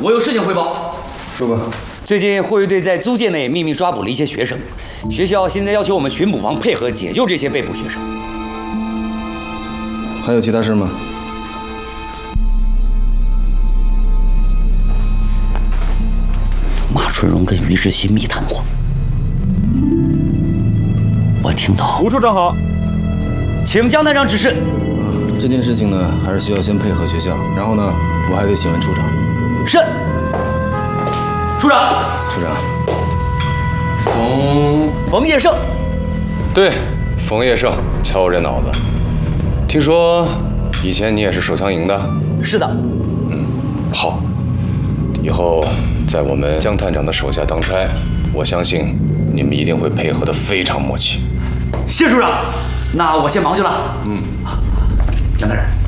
我有事情汇报。 说吧。 最近货运队在租界内秘密抓捕了一些学生，学校现在要求我们巡捕房配合解救这些被捕学生。 还有其他事吗？ 马春荣跟于志新密谈过，我听到。 吴处长好， 请江探长指示。 这件事情呢，还是需要先配合学校，然后呢，我还得请问处长。 是。处长。 处长。 冯业胜。 对，冯业胜，瞧我这脑子。听说以前你也是手枪营的？ 是的。 好。以后在我们江探长的手下当差，我相信你们一定会配合得非常默契。 谢处长，那我先忙去了。江探长。